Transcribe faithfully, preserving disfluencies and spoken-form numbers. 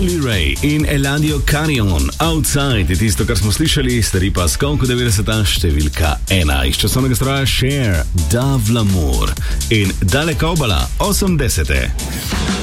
Stanley Ray in Eladio Carrion. Outside je tisto, kar smo slišali, stari pa skonko devetdeseta številka ena. Iz časovnega stroja Cher, Da Vlamour in Daleko obala osemdesete.